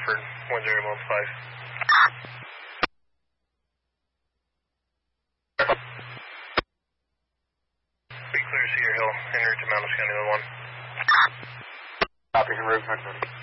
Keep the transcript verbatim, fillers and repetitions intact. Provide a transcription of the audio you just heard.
Crawford, one zero one five. Be clear to Cedar Hill, en route to Mountain County one. Copy, en route,